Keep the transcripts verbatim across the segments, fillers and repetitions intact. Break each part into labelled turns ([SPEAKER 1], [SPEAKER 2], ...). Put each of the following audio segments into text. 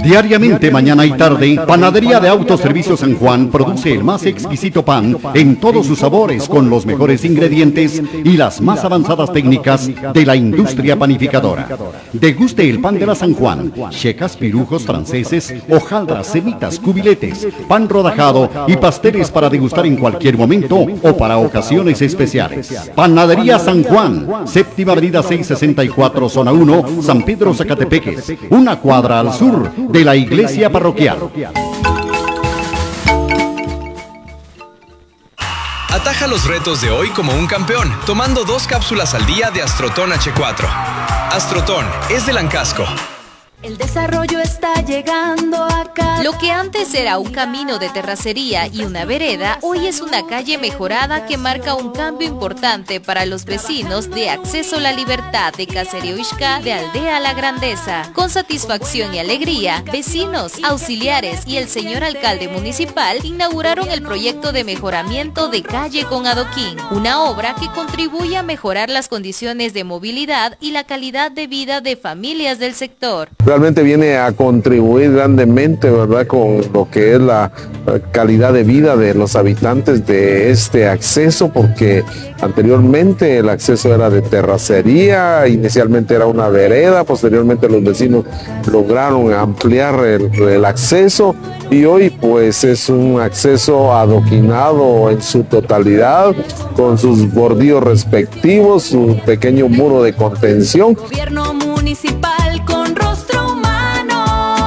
[SPEAKER 1] Diariamente, mañana y tarde, Panadería de Autoservicio San Juan produce el más exquisito pan en todos sus sabores con los mejores ingredientes y las más avanzadas técnicas de la industria panificadora. Deguste el pan de la San Juan, checas, pirujos franceses, hojaldras, semitas, cubiletes, pan rodajado y pasteles para degustar en cualquier momento o para ocasiones especiales. Panadería San Juan, séptima avenida seiscientos sesenta y cuatro, zona uno, San Pedro Zacatepeques, una cuadra al sur de la iglesia parroquial.
[SPEAKER 2] Ataja los retos de hoy como un campeón, tomando dos cápsulas al día de Astrotón H cuatro. Astrotón es de Lancasco.
[SPEAKER 3] El desarrollo está llegando acá.
[SPEAKER 4] Lo que antes era un camino de terracería y una vereda, hoy es una calle mejorada que marca un cambio importante para los vecinos de Acceso a la Libertad de Caserío Ixca de Aldea La Grandeza. Con satisfacción y alegría, vecinos, auxiliares y el señor alcalde municipal inauguraron el proyecto de mejoramiento de calle con adoquín, una obra que contribuye a mejorar las condiciones de movilidad y la calidad de vida de familias del sector.
[SPEAKER 5] Realmente viene a contribuir grandemente, ¿verdad?, con lo que es la calidad de vida de los habitantes de este acceso, porque anteriormente el acceso era de terracería, inicialmente era una vereda, posteriormente los vecinos lograron ampliar el, el acceso y hoy pues es un acceso adoquinado en su totalidad, con sus bordillos respectivos, su pequeño muro de contención.
[SPEAKER 3] Gobierno municipal con rostro humano.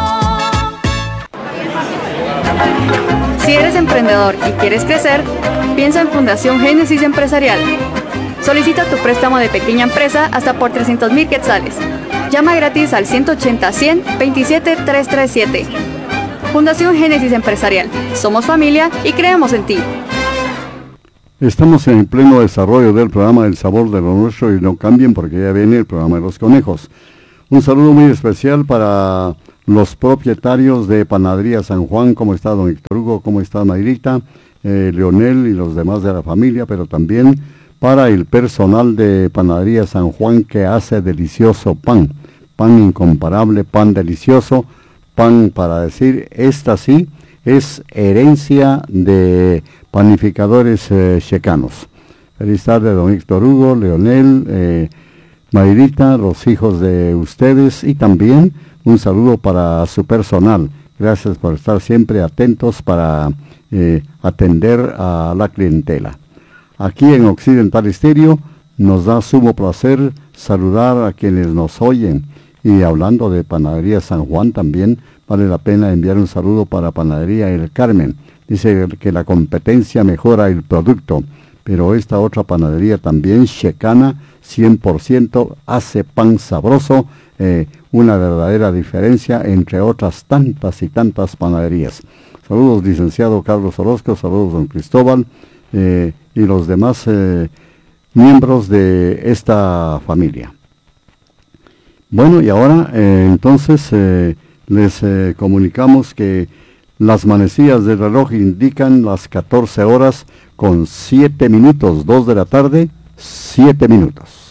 [SPEAKER 6] Si eres emprendedor y quieres crecer, piensa en Fundación Génesis Empresarial. Solicita tu préstamo de pequeña empresa hasta por trescientos mil quetzales. Llama gratis al ciento ochenta, cien, veintisiete, trescientos treinta y siete. Fundación Génesis Empresarial. Somos familia y creemos en ti.
[SPEAKER 7] Estamos en pleno desarrollo del programa El Sabor de lo Nuestro y no cambien porque ya viene el programa de los conejos. Un saludo muy especial para los propietarios de Panadería San Juan, ¿cómo está don Héctor Hugo? ¿Cómo está Mayrita? Eh, Leonel y los demás de la familia, pero también para el personal de Panadería San Juan que hace delicioso pan, pan incomparable, pan delicioso, pan para decir, esta sí es herencia de panificadores eh, checanos. Feliz tarde, don Héctor Hugo, Leonel, eh, Mayrita, los hijos de ustedes y también un saludo para su personal. Gracias por estar siempre atentos para eh, atender a la clientela. Aquí en Occidental Estéreo nos da sumo placer saludar a quienes nos oyen. Y hablando de Panadería San Juan también vale la pena enviar un saludo para Panadería El Carmen. Dice que la competencia mejora el producto, pero esta otra panadería también checana, cien por ciento, hace pan sabroso, eh, una verdadera diferencia entre otras tantas y tantas panaderías. Saludos licenciado Carlos Orozco, saludos don Cristóbal eh, y los demás eh, miembros de esta familia. Bueno, y ahora eh, entonces eh, les eh, comunicamos que las manecillas del reloj indican las catorce horas con siete minutos, dos de la tarde, siete minutos.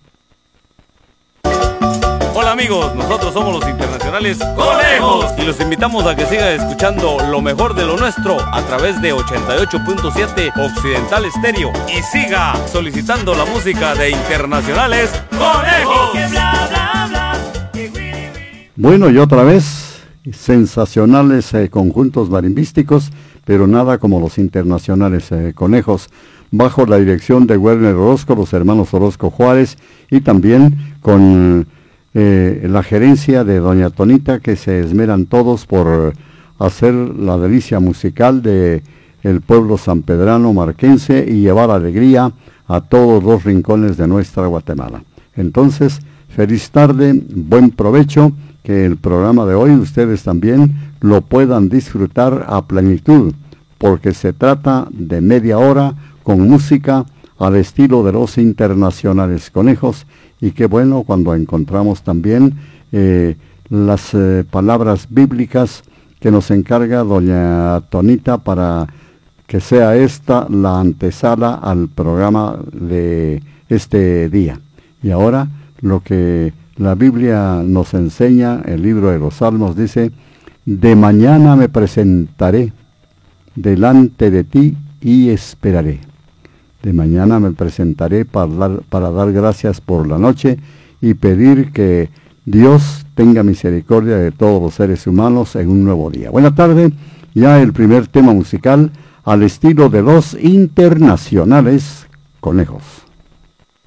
[SPEAKER 8] Hola amigos, nosotros somos los internacionales Conejos y los invitamos a que sigan escuchando lo mejor de lo nuestro a través de ochenta y ocho punto siete Occidental Estéreo y siga solicitando la música de internacionales Conejos.
[SPEAKER 7] Bueno, y otra vez, sensacionales eh, conjuntos marimbísticos, pero nada como los internacionales eh, Conejos, bajo la dirección de Werner Orozco, los hermanos Orozco Juárez, y también con eh, la gerencia de doña Tonita, que se esmeran todos por hacer la delicia musical de el pueblo sanpedrano marquense y llevar alegría a todos los rincones de nuestra Guatemala. Entonces, feliz tarde, buen provecho, que el programa de hoy ustedes también lo puedan disfrutar a plenitud, porque se trata de media hora con música al estilo de los internacionales Conejos, y qué bueno cuando encontramos también eh, las eh, palabras bíblicas que nos encarga doña Tonita para que sea esta la antesala al programa de este día. Y ahora lo que La Biblia nos enseña, el libro de los Salmos dice, de mañana me presentaré delante de ti y esperaré. De mañana me presentaré para dar, para dar gracias por la noche y pedir que Dios tenga misericordia de todos los seres humanos en un nuevo día. Buenas tardes, ya el primer tema musical al estilo de los Internacionales Conejos.